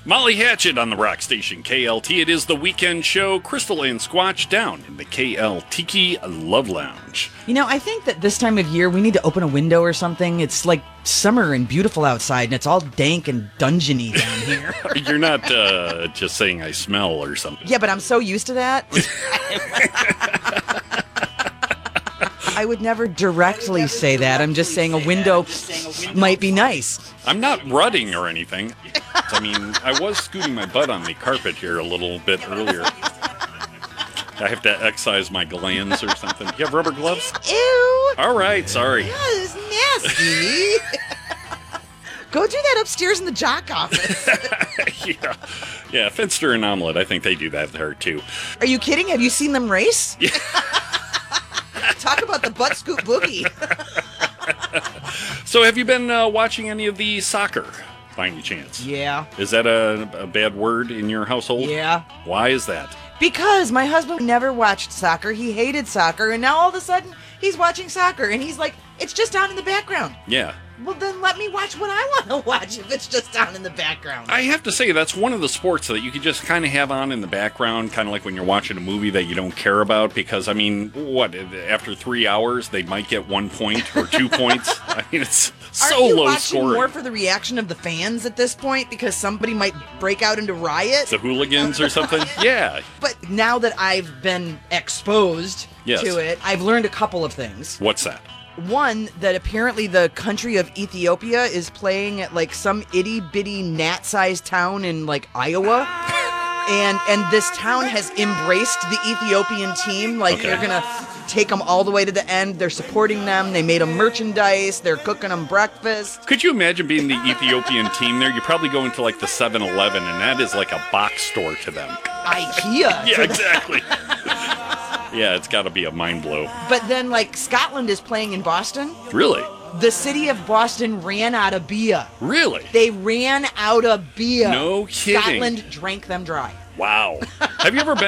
Molly Hatchet on the rock station KLT. It is the weekend show. Crystal and Squatch down in the KL Tiki Love Lounge. You know, I think that this time of year we need to open a window or something. It's like summer and beautiful outside, and it's all dank and dungeony down here. You're not just saying I smell or something. Yeah, but I'm so used to that. I would never directly say that. I'm just saying a window might be nice. I'm not rutting or anything. I mean, I was scooting my butt on the carpet here a little bit earlier. I have to excise my glands or something. Do you have rubber gloves? Ew. All right, sorry. That is nasty. Go do that upstairs in the jock office. Yeah, Finster and Omelet, I think they do that there too. Are you kidding? Have you seen them race? Yeah. Talk about the butt scoop boogie. So have you been watching any of the soccer by any chance? Yeah. Is that a bad word in your household? Yeah. Why is that? Because my husband never watched soccer. He hated soccer. And now all of a sudden he's watching soccer. And he's like, it's just on in the background. Yeah. Well, then let me watch what I want to watch if it's just on in the background. I have to say, that's one of the sports that you could just kind of have on in the background, kind of like when you're watching a movie that you don't care about, because, I mean, after 3 hours, they might get 1 point or 2 points. I mean, it's so low scoring. Aren't you watching more for the reaction of the fans at this point, because somebody might break out into riot? The hooligans or something? Yeah. But now that I've been exposed to it, I've learned a couple of things. What's that? One, that apparently the country of Ethiopia is playing at like some itty-bitty gnat-sized town in like Iowa. And this town has embraced the Ethiopian team. Like they're going to take them all the way to the end. They're supporting them. They made them merchandise. They're cooking them breakfast. Could you imagine being the Ethiopian team there? You probably go into like the 7-Eleven, and that is like a box store to them. IKEA. Yeah, exactly. Yeah, it's got to be a mind blow. But then, like, Scotland is playing in Boston. Really? The city of Boston ran out of beer. Really? They ran out of beer. No kidding. Scotland drank them dry. Wow. Have you ever been